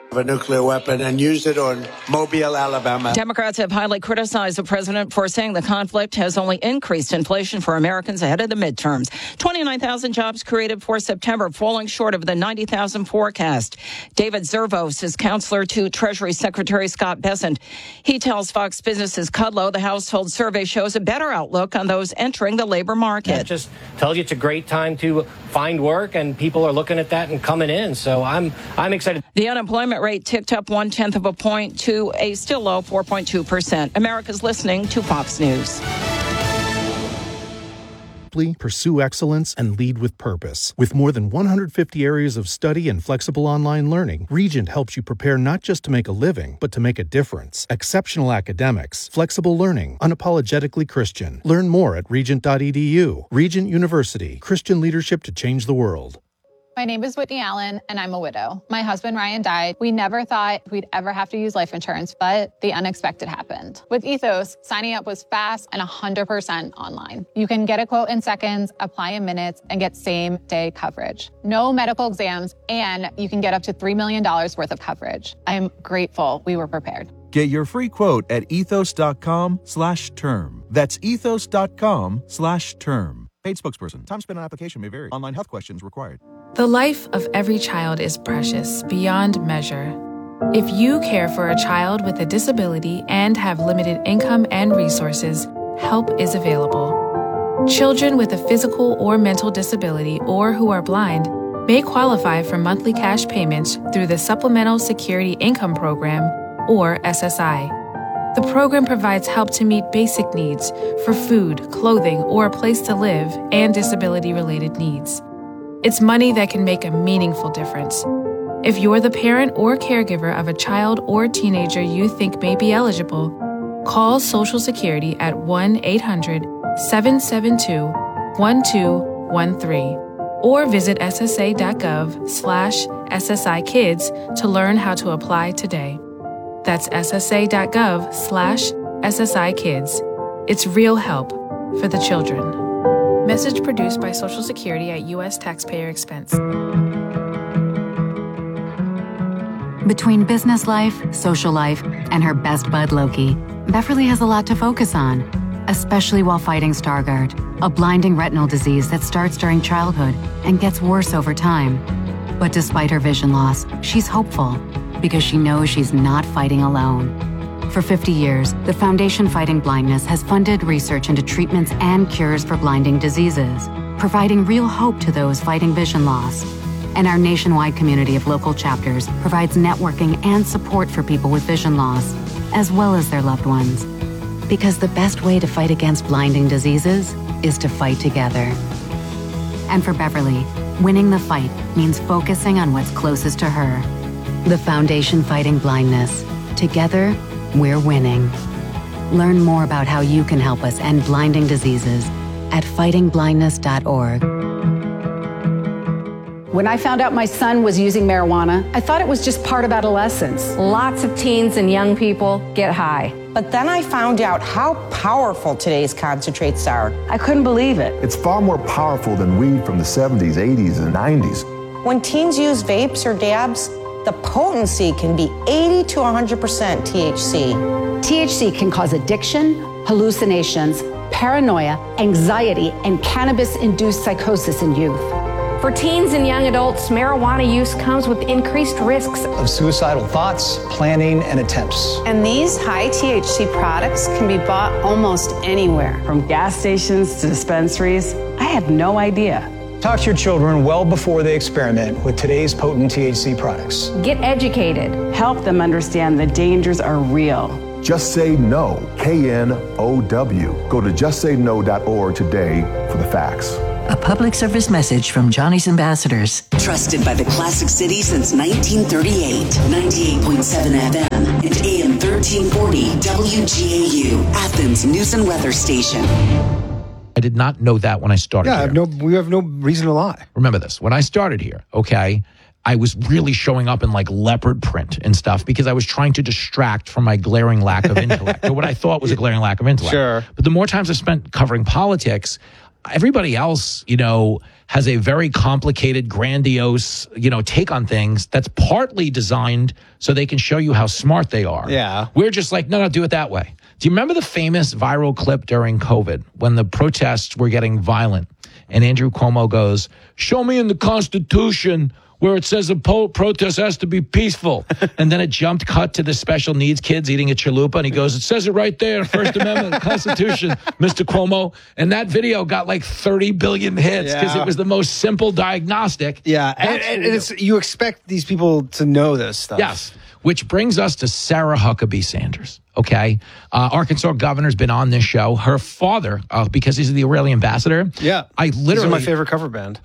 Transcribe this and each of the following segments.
a nuclear weapon and used it on Mobile, Alabama. Democrats have highly criticized the president for saying the conflict has only increased inflation for Americans ahead of the midterms. 29,000 jobs created for September, falling short of the 90,000 forecast. David Zervos is counselor to Treasury Secretary Scott Bessent. He tells Fox Business' Kudlow the household survey shows a better outlook on those entering the labor market. That just tells you it's a great time to find work, and people are looking at that and coming in. So I'm excited. The unemployment rate ticked up 0.1 of a point to a still low 4.2%. America's listening to Fox News. Pursue excellence and lead with purpose. With more than 150 areas of study and flexible online learning, Regent helps you prepare not just to make a living, but to make a difference. Exceptional academics, flexible learning, unapologetically Christian. Learn more at regent.edu. Regent University, Christian leadership to change the world. My name is Whitney Allen, and I'm a widow. My husband, Ryan, died. We never thought we'd ever have to use life insurance, but the unexpected happened. With Ethos, signing up was fast and 100% online. You can get a quote in seconds, apply in minutes, and get same-day coverage. No medical exams, and you can get up to $3 million worth of coverage. I am grateful we were prepared. Get your free quote at ethos.com/term. That's ethos.com/term. Paid spokesperson. Time spent on application may vary. Online health questions required. The life of every child is precious beyond measure. If you care for a child with a disability and have limited income and resources, help is available. Children with a physical or mental disability or who are blind may qualify for monthly cash payments through the Supplemental Security Income Program, or SSI. The program provides help to meet basic needs for food, clothing, or a place to live, and disability-related needs. It's money that can make a meaningful difference. If you're the parent or caregiver of a child or teenager you think may be eligible, call Social Security at 1-800-772-1213 or visit ssa.gov/SSI Kids to learn how to apply today. That's ssa.gov/SSI Kids. It's real help for the children. Message produced by Social Security at U.S. taxpayer expense. Between business life, social life, and her best bud Loki, Beverly has a lot to focus on, especially while fighting Stargardt, a blinding retinal disease that starts during childhood and gets worse over time. But despite her vision loss, she's hopeful because she knows she's not fighting alone. For 50 years, the Foundation Fighting Blindness has funded research into treatments and cures for blinding diseases, providing real hope to those fighting vision loss. And our nationwide community of local chapters provides networking and support for people with vision loss, as well as their loved ones. Because the best way to fight against blinding diseases is to fight together. And for Beverly, winning the fight means focusing on what's closest to her. The Foundation Fighting Blindness. Together, we're winning. Learn more about how you can help us end blinding diseases at fightingblindness.org. When I found out my son was using marijuana, I thought it was just part of adolescence. Lots of teens and young people get high. But then I found out how powerful today's concentrates are. I couldn't believe it. It's far more powerful than weed from the 70s, 80s, and 90s. When teens use vapes or dabs, the potency can be 80 to 100% THC. THC can cause addiction, hallucinations, paranoia, anxiety, and cannabis-induced psychosis in youth. For teens and young adults, marijuana use comes with increased risks of suicidal thoughts, planning, and attempts. And these high THC products can be bought almost anywhere. From gas stations to dispensaries. I had no idea. Talk to your children well before they experiment with today's potent THC products. Get educated. Help them understand the dangers are real. Just Say No, KNOW. Go to justsayno.org today for the facts. A public service message from Johnny's Ambassadors. Trusted by the Classic City since 1938. 98.7 FM and AM 1340 WGAU, Athens News and Weather Station. I did not know that when I started here. We have no reason to lie. Remember this. When I started here, okay, I was really showing up in like leopard print and stuff because I was trying to distract from my glaring lack of intellect, or what I thought was a glaring lack of intellect. Sure. But the more times I spent covering politics, everybody else, has a very complicated, grandiose, take on things that's partly designed so they can show you how smart they are. Yeah. We're just like, no, do it that way. Do you remember the famous viral clip during COVID when the protests were getting violent and Andrew Cuomo goes, show me in the Constitution where it says a protest has to be peaceful. And then it cut to the special needs kids eating a chalupa. And he goes, it says it right there, First Amendment, Constitution, Mr. Cuomo. And that video got like 30 billion hits because it was the most simple diagnostic. Yeah, and you expect these people to know this stuff. Yes, which brings us to Sarah Huckabee Sanders. Okay. Arkansas governor's been on this show. Her father, because he's the Israeli ambassador. Yeah. These are my favorite cover band.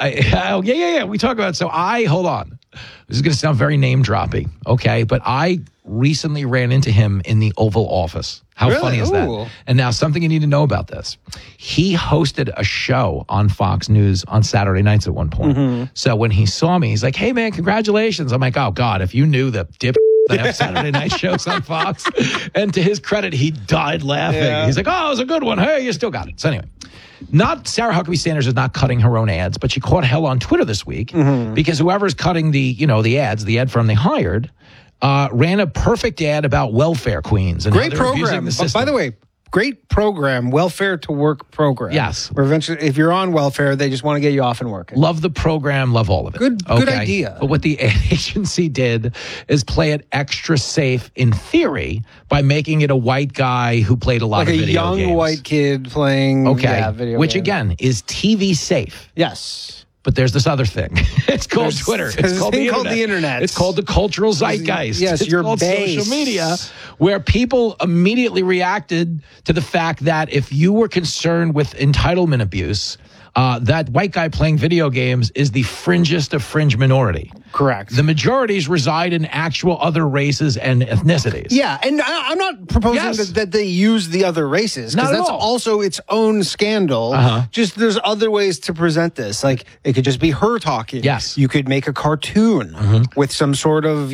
We talk about it. So hold on. This is going to sound very name dropping. Okay. But I recently ran into him in the Oval Office. How funny is that? And now something you need to know about this. He hosted a show on Fox News on Saturday nights at one point. Mm-hmm. So when he saw me, he's like, hey man, congratulations. I'm like, oh God, if you knew the that have Saturday night shows on Fox. And to his credit, he died laughing. Yeah. He's like, oh, it was a good one. Hey, you still got it. So anyway, Sarah Huckabee Sanders is not cutting her own ads, but she caught hell on Twitter this week because whoever's cutting the ads, the ad firm they hired, ran a perfect ad about welfare queens. And great program. By the way, great program, welfare to work program. Yes. Where eventually, if you're on welfare, they just want to get you off and working. Love the program, love all of it. Good idea. But what the ad agency did is play it extra safe in theory by making it a white guy who played a lot of video games. Like a young white kid playing video which games. Again is TV safe. Yes. But there's this other thing. It's called Twitter. It's called the internet. It's called the cultural zeitgeist. Yes, it's called social media, where people immediately reacted to the fact that if you were concerned with entitlement abuse, that white guy playing video games is the fringest of fringe minority. Correct. The majorities reside in actual other races and ethnicities. Yeah, and I'm not proposing that they use the other races, because that's also its own scandal. Just there's other ways to present this. Like, it could just be her talking. Yes. You could make a cartoon with some sort of,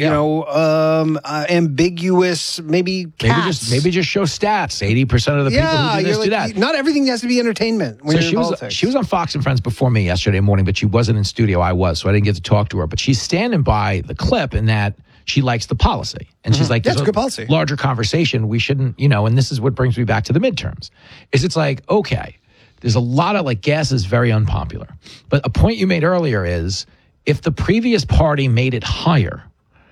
ambiguous, maybe cats. Maybe just show stats. 80% of the people who do this do that. Not everything has to be entertainment when you're in politics. She was on Fox and Friends before me yesterday morning, but she wasn't in studio. I was, so I didn't get to talk to her. But she's standing by the clip in that she likes the policy. And she's like, that's a good policy. Larger conversation. We shouldn't, and this is what brings me back to the midterms. It's like, okay, there's a lot of gas is very unpopular. But a point you made earlier is if the previous party made it higher,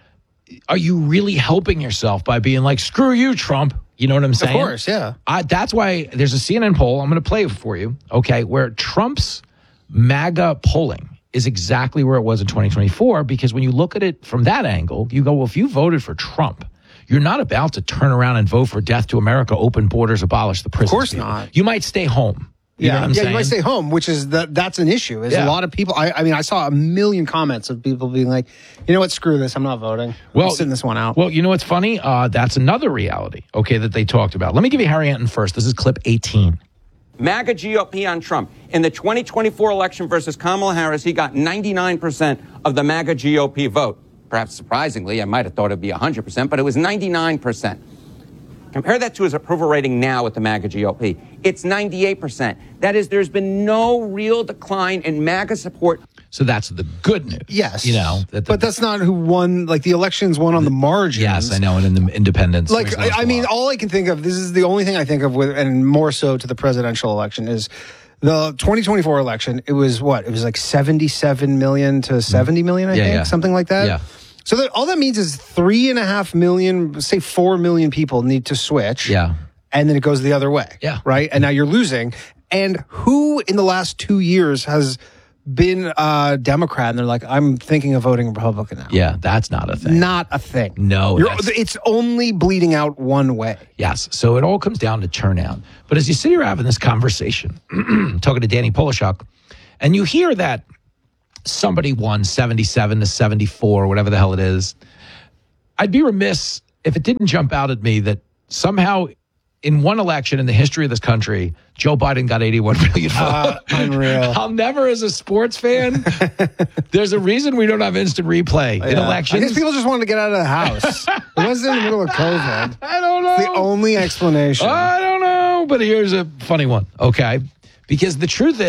are you really helping yourself by being like, screw you, Trump? You know what I'm saying? Of course, yeah. That's why there's a CNN poll. I'm going to play it for you, okay, where Trump's MAGA polling is exactly where it was in 2024, because when you look at it from that angle, you go, well, if you voted for Trump, you're not about to turn around and vote for death to America, open borders, abolish the prisons. Of course not. You might stay home. You know what I'm saying? You might stay home, which is that's an issue. A lot of people. I mean, I saw a million comments of people being like, you know what, screw this, I'm not voting. I'm sitting this one out. Well, you know what's funny? That's another reality, okay, that they talked about. Let me give you Harry Anton first. This is clip 18. MAGA GOP on Trump. In the 2024 election versus Kamala Harris, he got 99% of the MAGA GOP vote. Perhaps surprisingly, I might have thought it'd be 100%, but it was 99%. Compare that to his approval rating now with the MAGA GOP. It's 98%. That is, there's been no real decline in MAGA support. So that's the good news. Yes. But that's not who won. Like, the elections won on the margins. Yes, I know. And in the independents. Like, I mean, all I can think of, this is the only thing I think of with, and more so to the presidential election, is the 2024 election. It was what? It was like 77 million to 70 million, I think. Something like that. Yeah. So all that means is 3.5 million, say 4 million people need to switch. Yeah. And then it goes the other way. Yeah. Right? And now you're losing. And who in the last 2 years has been a Democrat and they're like, I'm thinking of voting Republican now? Yeah, that's not a thing. Not a thing. No. It's only bleeding out one way. Yes. So it all comes down to turnout. But as you sit here having this conversation, talking to Danny Polishuk, and you hear that somebody won 77 to 74, whatever the hell it is, I'd be remiss if it didn't jump out at me that somehow in one election in the history of this country, Joe Biden got 81 million votes. Unreal. I'll never, as a sports fan, there's a reason we don't have instant replay in elections. I guess people just wanted to get out of the house. It wasn't in the middle of COVID. I don't know. It's the only explanation. I don't know. But here's a funny one, okay? Because the truth is,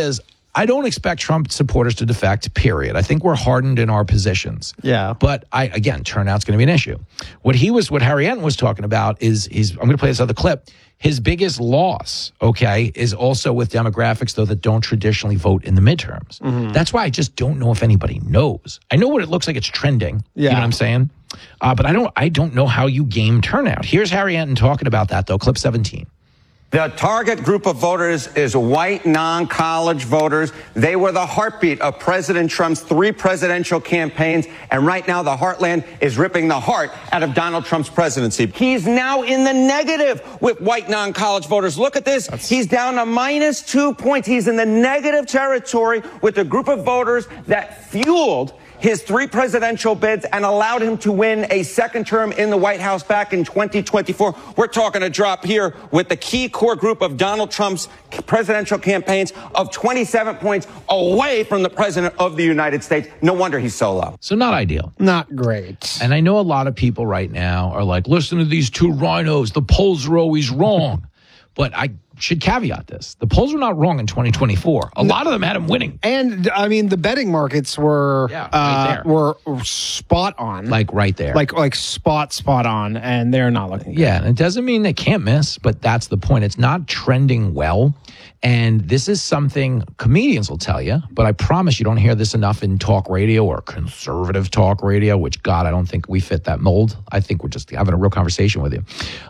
I don't expect Trump supporters to defect, period. I think we're hardened in our positions. Yeah. But again, turnout's going to be an issue. What Harry Enten was talking about is I'm going to play this other clip. His biggest loss, okay, is also with demographics, though, that don't traditionally vote in the midterms. Mm-hmm. That's why I just don't know if anybody knows. I know what it looks like it's trending. Yeah. You know what I'm saying? But I don't know how you game turnout. Here's Harry Enten talking about that, though. Clip 17. The target group of voters is white, non-college voters. They were the heartbeat of President Trump's 3 presidential campaigns, and right now the heartland is ripping the heart out of Donald Trump's presidency. He's now in the negative with white, non-college voters. Look at this. He's down to -2 points. He's in the negative territory with a group of voters that fueled his 3 presidential bids and allowed him to win a second term in the White House back in 2024. We're talking a drop here with the key core group of Donald Trump's presidential campaigns of 27 points away from the president of the United States. No wonder he's so low. So not ideal. Not great. And I know a lot of people right now are like, listen to these 2 rhinos. The polls are always wrong. But I should caveat this. The polls were not wrong in 2024. A lot of them had him winning. And, I mean, the betting markets were right there. were spot on. Like right there. Like spot on, and they're not looking good. Yeah, and it doesn't mean they can't miss, but that's the point. It's not trending well. And this is something comedians will tell you, but I promise you don't hear this enough in talk radio or conservative talk radio, which, God, I don't think we fit that mold. I think we're just having a real conversation with you.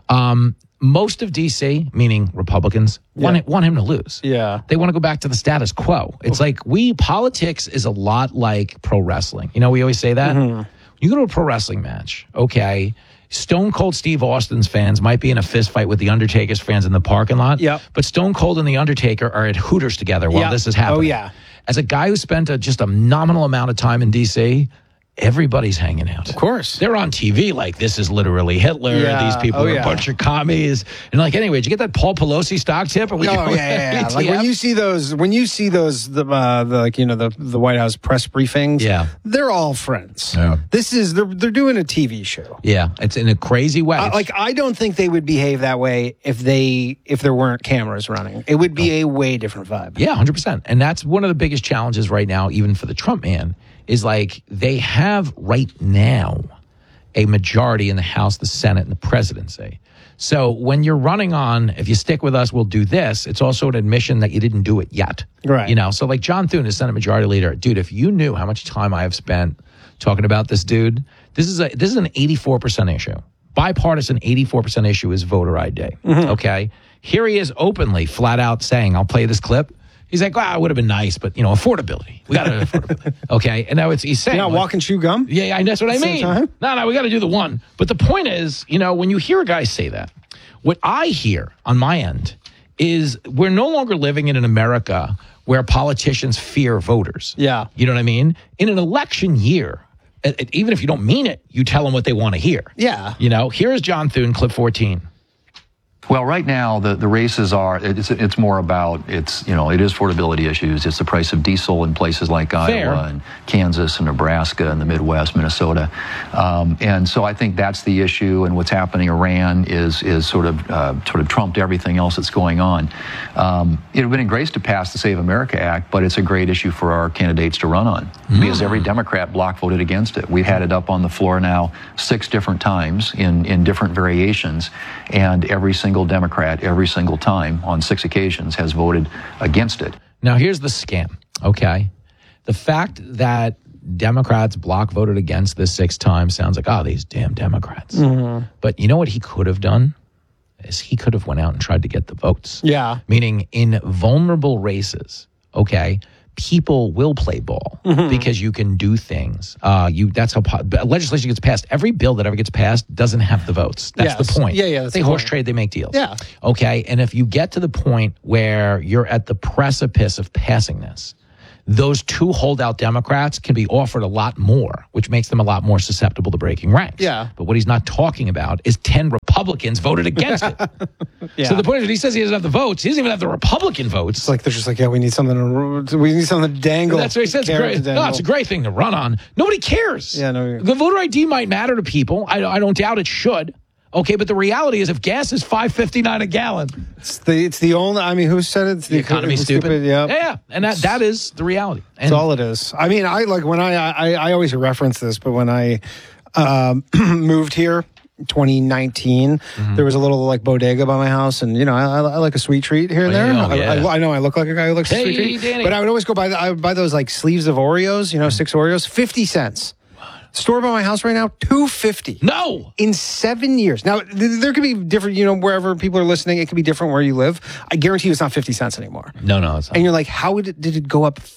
Most of D.C., meaning Republicans, want him to lose. Yeah. They want to go back to the status quo. It's like politics is a lot like pro wrestling. You know, we always say that. Mm-hmm. You go to a pro wrestling match, okay, Stone Cold Steve Austin's fans might be in a fist fight with the Undertaker's fans in the parking lot. Yep. But Stone Cold and the Undertaker are at Hooters together while this is happening. Oh, yeah. As a guy who spent just a nominal amount of time in D.C., everybody's hanging out. Of course. They're on TV like this is literally Hitler. Yeah. These people are a bunch of commies. And like, anyway, did you get that Paul Pelosi stock tip? Yeah. Like when you see those, the White House press briefings, they're all friends. Yeah. They're doing a TV show. Yeah, it's in a crazy way. I don't think they would behave that way if there weren't cameras running. It would be a way different vibe. Yeah, 100%. And that's one of the biggest challenges right now, even for the Trump man, is like they have right now a majority in the House, the Senate, and the presidency. So when you're running on, if you stick with us, we'll do this, it's also an admission that you didn't do it yet. Right. You know, so like John Thune, the Senate Majority Leader, dude, if you knew how much time I have spent talking about this dude, this is an 84% issue. Bipartisan 84% issue is voter ID. Mm-hmm. Okay. Here he is openly, flat out saying, I'll play this clip. He's like, it would have been nice, but, affordability. We got to affordability. Okay. And now he's saying. You're not walking chew gum? Yeah, that's what I mean. No, we got to do the one. But the point is, when you hear a guy say that, what I hear on my end is we're no longer living in an America where politicians fear voters. Yeah. You know what I mean? In an election year, even if you don't mean it, you tell them what they want to hear. Yeah. Here's John Thune, clip 14. Well, right now, the races it's more about, it is affordability issues. It's the price of diesel in places like Iowa and Kansas and Nebraska and the Midwest, Minnesota. And so I think that's the issue. And what's happening in Iran is sort of trumped everything else that's going on. It would have been great to pass the Save America Act, but it's a great issue for our candidates to run on because every Democrat bloc voted against it. We've had it up on the floor now 6 different times in different variations, and every single Democrat, every single time on 6 occasions, has voted against it. Now, here's the scam, okay? The fact that Democrats block voted against this 6 times sounds like, these damn Democrats. Mm-hmm. But you know what he could have done? Is he could have went out and tried to get the votes. Yeah. Meaning in vulnerable races, okay, people will play ball because you can do things. That's how legislation gets passed. Every bill that ever gets passed doesn't have the votes. That's the point. Yeah. They horse trade, they make deals. Yeah. Okay. And if you get to the point where you're at the precipice of passing this, those 2 holdout Democrats can be offered a lot more, which makes them a lot more susceptible to breaking ranks. Yeah. But what he's not talking about is 10 Republicans voted against it. Yeah. So the point is, he says he doesn't have the votes. He doesn't even have the Republican votes. It's like they're just like, we need something to dangle. That's what he says. It's a great thing to run on. Nobody cares. Yeah, no. The voter ID might matter to people. I don't doubt it should. Okay, but the reality is if gas is $5.59 a gallon. It's the only, I mean, who said it? It's the economy's stupid. Yeah. And that is the reality. That's all it is. I mean, I always reference this, but when I moved here, 2019, there was a little like bodega by my house, and I like a sweet treat here and there. I know I look like a guy who likes a sweet treat, Danny. but I would always go I would buy those like sleeves of Oreos, 6 Oreos, 50 cents. Store by my house right now, $2.50. No, in 7 years. Now there could be different, wherever people are listening, it could be different where you live. I guarantee you, it's not 50 cents anymore. No, it's not. And you're like, how did it go up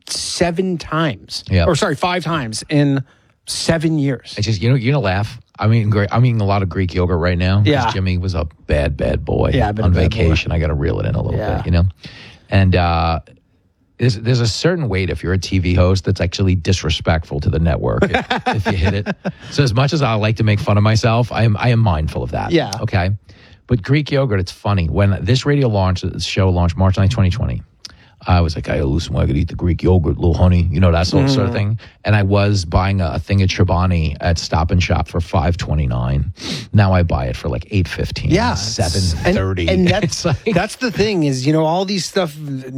7 times? Yeah, 5 times in 7 years. It's just you're gonna laugh. I'm eating a lot of Greek yogurt right now. Yeah. Jimmy was a bad boy on vacation. I got to reel it in a little bit, And there's a certain weight if you're a TV host that's actually disrespectful to the network if you hit it. So as much as I like to make fun of myself, I am mindful of that. Yeah. Okay. But Greek yogurt, it's funny. When this show launched March 9, 2020, I was like, I lose some weight, I could eat the Greek yogurt, little honey, that sort of thing. And I was buying a thing at Chobani at Stop and Shop for $5.29. Now I buy it for like $8.15, $7.30. And that's the thing is, all these stuff,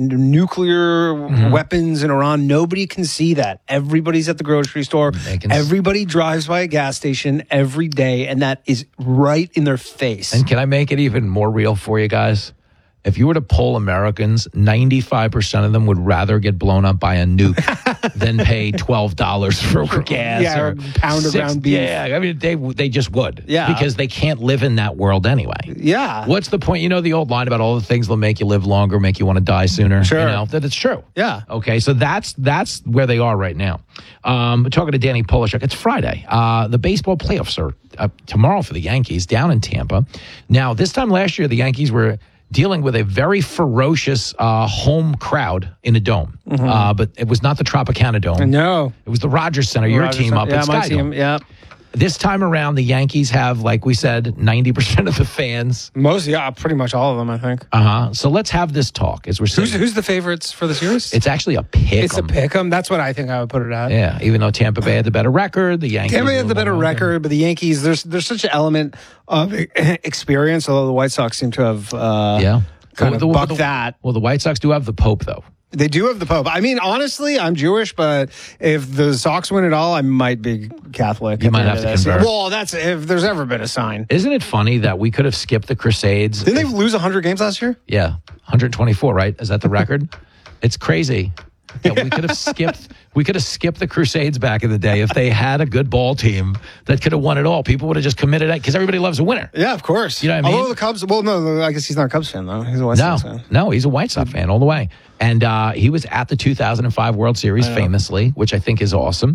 nuclear weapons in Iran, nobody can see that. Everybody's at the grocery store. Everybody drives by a gas station every day, and that is right in their face. And can I make it even more real for you guys? If you were to poll Americans, 95% of them would rather get blown up by a nuke than pay $12 for gas or a pound of ground beef. Yeah, I mean, they just would. Yeah. Because they can't live in that world anyway. Yeah. What's the point? The old line about all the things that'll make you live longer, make you want to die sooner. Sure. That it's true. Yeah. Okay, so that's where they are right now. Talking to Danny Polishuk, it's Friday. The baseball playoffs are tomorrow for the Yankees down in Tampa. Now, this time last year, the Yankees were dealing with a very ferocious home crowd in a dome. But it was not the Tropicana Dome. No. It was the Rogers Center, your team up at Sky Dome. Yeah. This time around, the Yankees have, like we said, 90% of the fans. Pretty much all of them, I think. So let's have this talk as we're saying. Who's the favorites for the series? It's actually a pick 'em. It's a pick 'em. That's what I think I would put it at. Yeah, even though Tampa Bay had the better record, the Yankees... Tampa Bay had the better record, but the Yankees, there's such an element of experience, although the White Sox seem to have kind of bucked that. Well, the White Sox do have the Pope, though. They do have the Pope. I mean, honestly, I'm Jewish, but if the Sox win it all, I might be Catholic. You might have to convert. Well, that's if there's ever been a sign. Isn't it funny that we could have skipped the Crusades? Didn't they lose 100 games last year? Yeah, 124, right? Is that the record? It's crazy. Yeah, we could have skipped the Crusades back in the day if they had a good ball team that could have won it all. People would have just committed it because everybody loves a winner. Yeah, of course. You know what I mean? Although the Cubs, no, I guess he's not a Cubs fan though. He's a White Sox fan. No, he's a White Sox fan all the way. And he was at the 2005 World Series famously, which I think is awesome.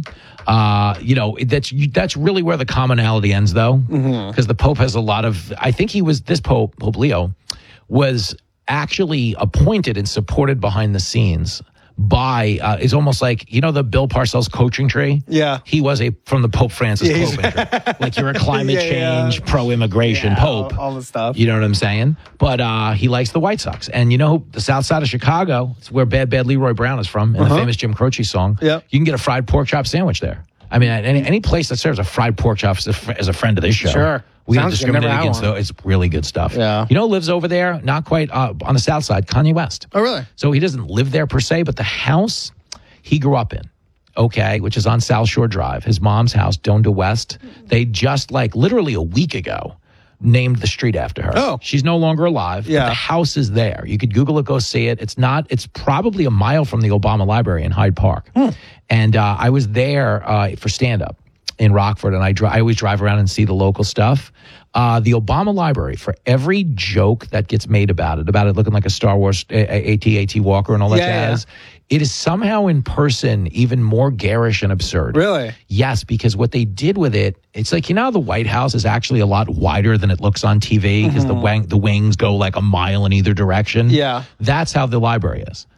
That's really where the commonality ends, though, because the Pope has a lot of. I think Pope Leo, was actually appointed and supported behind the scenes by is almost like the Bill Parcells coaching tree. Yeah, he was from the Pope Francis coaching tree. Like you're a climate change, pro-immigration Pope, all the stuff. You know what I'm saying? But he likes the White Sox, and the South Side of Chicago, it's where Bad Leroy Brown is from, in the famous Jim Croce song. Yeah, you can get a fried pork chop sandwich there. I mean, any place that serves a fried pork chop as a friend of this show. Sure. We don't discriminate against it. It's really good stuff. Yeah. Who lives over there? Not quite on the south side, Kanye West. Oh, really? So he doesn't live there per se, but the house he grew up in, which is on South Shore Drive, his mom's house, Donda West, they just literally a week ago named the street after her. Oh. She's no longer alive. Yeah. But the house is there. You could Google it, go see it. It's probably a mile from the Obama Library in Hyde Park. And I was there for stand-up in Rockford, and I always drive around and see the local stuff. The Obama Library, for every joke that gets made about it looking like a Star Wars AT-AT Walker and all that jazz, it is somehow in person even more garish and absurd. Really? Yes, because what they did with it, it's like, the White House is actually a lot wider than it looks on TV because the wings go like a mile in either direction. Yeah. That's how the library is.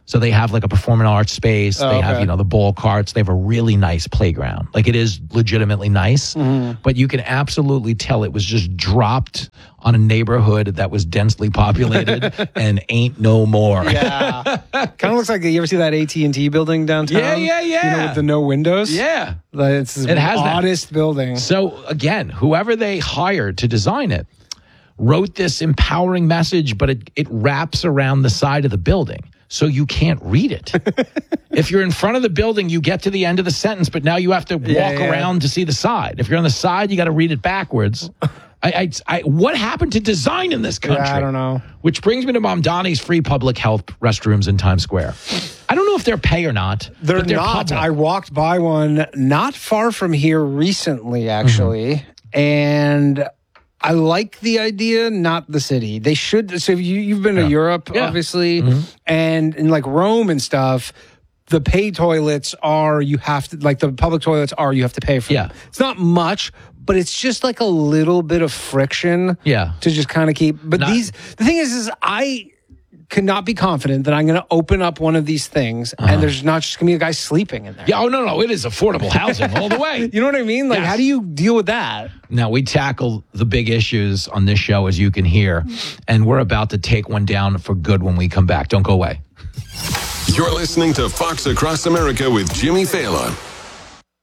So they have like a performing arts space. They have, the ball carts. They have a really nice playground. Like it is legitimately nice, but you can absolutely tell it was just dropped on a neighborhood that was densely populated and ain't no more. Yeah. Kind of looks like, you ever see that AT&T building downtown? Yeah. With the no windows? Yeah. It's the oddest building. So again, whoever they hired to design it wrote this empowering message, but it wraps around the side of the building. So you can't read it. If you're in front of the building, you get to the end of the sentence, but now you have to walk around to see the side. If you're on the side, you got to read it backwards. What happened to design in this country? Yeah, I don't know. Which brings me to Mamdani's free public health restrooms in Times Square. I don't know if they're pay or not. They're not. Public. I walked by one not far from here recently, actually, and I like the idea, not the city. They should. So you've been to Europe, obviously, and in like Rome and stuff, the pay toilets are, you have to, like the public toilets are, you have to pay for them. It's not much, but it's just like a little bit of friction to just kind of keep. But the thing is I could not be confident that I'm going to open up one of these things and there's not just going to be a guy sleeping in there. Yeah, no, it is affordable housing all the way. You know what I mean? Like, how do you deal with that? Now, we tackle the big issues on this show, as you can hear, and we're about to take one down for good when we come back. Don't go away. You're listening to Fox Across America with Jimmy Fallon.